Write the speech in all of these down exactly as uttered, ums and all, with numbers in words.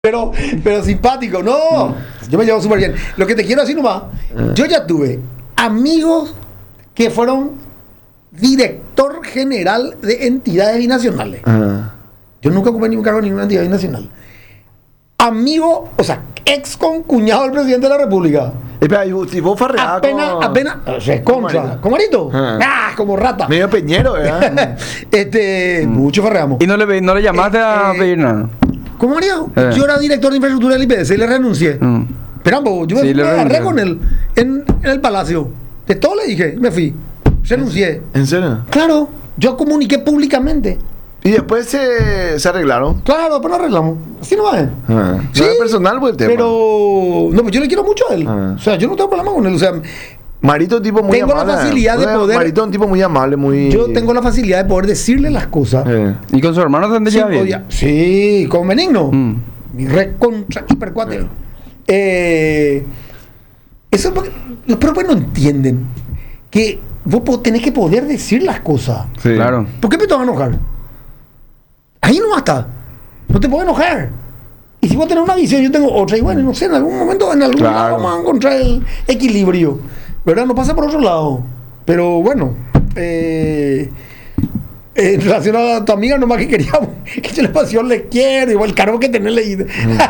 Pero, pero simpático, no. Yo me llevo súper bien. Lo que te quiero decir nomás, yo ya tuve amigos que fueron director general de entidades binacionales. Uh-huh. Yo nunca ocupé ningún cargo en ninguna entidad binacional. Amigo, o sea, ex concuñado del presidente de la República. Espera, y vos, y vos farreás Apenas, con... apenas, o sea, contra, ¿con marito? Ah. Ah, como rata. Medio peñero, ¿verdad? este, mm. mucho farreamos. ¿Y no le, no le llamaste Eh, a eh, pedir nada? ¿Cómo María? Eh. Yo era director de infraestructura del I P D C y le renuncié. Mm. Pero ambos, yo me, Sí, me le agarré renunció. con él en, en el palacio. De todo le dije, me fui. Renuncié. ¿En serio? Claro, yo comuniqué públicamente. Y después se, se arreglaron. Claro, después lo arreglamos. Así no es. Ah. Sí, No es personal por el tema. Pero, no, pues yo le quiero mucho a él. Ah. O sea, yo no tengo problema con él. O sea, Marito es un tipo muy Tengo la amable. facilidad de Una- poder- Marito es un tipo muy amable, muy... yo tengo la facilidad de poder decirle las cosas. Eh. ¿Y con su hermano también te Sin llevas bien? odiar. Sí, con Benigno. Mm. Mi re contra hipercuate. Eh, eso es porque los propios no entienden que vos po- tenés que poder decir las cosas. Sí. Claro. ¿Por qué me te vas a enojar? Ahí no basta. No te puedes enojar. Y si vos tenés una visión, yo tengo otra. Y bueno, no sé, en algún momento, en algún Claro. lado vamos a encontrar el equilibrio. ¿Verdad? No pasa por otro lado. Pero bueno, eh, en relación a tu amiga, nomás que queríamos que yo la pasión le quiero, igual el cargo que tenerle. Y...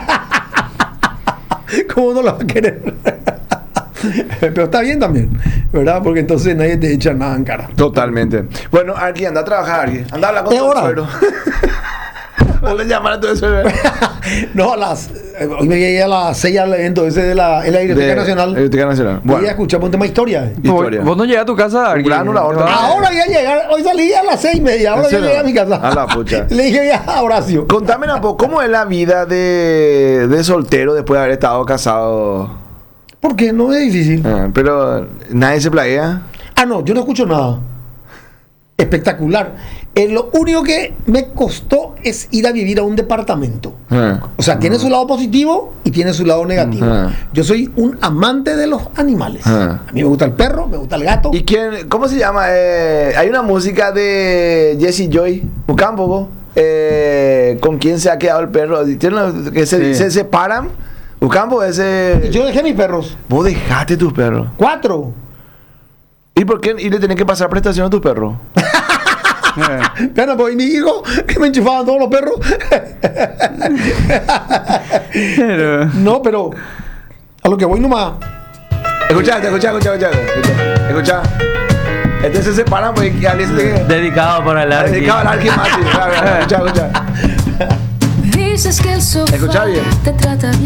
¿Cómo no la va a querer? Pero está bien también, ¿verdad? Porque entonces nadie te echa nada en cara. Totalmente. Bueno, Arqui, anda a trabajar, Arqui. Anda a hablar con ¿Es tu hora? suegro. Vale llamar a tu suegro. No, a las. eh, Hoy me llegué a las seis al evento ese de la, en la Biblioteca De- Nacional. Biblioteca Nacional. Voy Bueno. a escuchar un tema de historia. Historia. ¿Vos no llegas a tu casa? Un grano, la orden. Ah, Ahora voy a llegar, hoy salí a las seis y media, ahora ¿En ya serio? llegué a mi casa. A la pucha. Le dije ya a Horacio. Contame un poco, ¿cómo es la vida de, de soltero después de haber estado casado? Porque no es difícil. Ah, pero nadie se plaguea. Ah, no, yo no escucho nada. Espectacular. Eh, lo único que me costó es ir a vivir a un departamento. Ah. O sea, tiene su lado positivo y tiene su lado negativo. Ajá. Yo soy un amante de los animales. Ajá. A mí me gusta el perro, me gusta el gato. ¿Y quién? ¿Cómo se llama? Eh, hay una música de Jesse Joy, Ucampo, eh, ¿con quién se ha quedado el perro? ¿Tiene una- que se, Sí. se separan? Ucampo, ese... Yo dejé mis perros. Vos dejaste tus perros. Cuatro. ¿Y por qué? ¿Y le tenés que pasar prestación a tus perros? eh. Pero pues, y mi hijo, que me enchufaban todos los perros. Pero- No, pero a lo que voy nomás. Escucha, escucha, escucha, escucha. Escucha. escucha. Entonces se separan porque alguien se tiene que... Dedicado para el Arqui. Dedicado al Arqui Machi. Escucha, escucha. Dices que el sofá Escucha bien. te trata